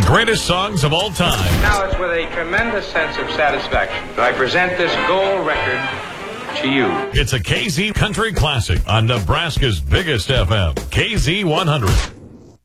The greatest songs of all time. Now it's with a tremendous sense of satisfaction that I present this gold record to you. It's a KZ Country Classic on Nebraska's biggest FM, KZ 100.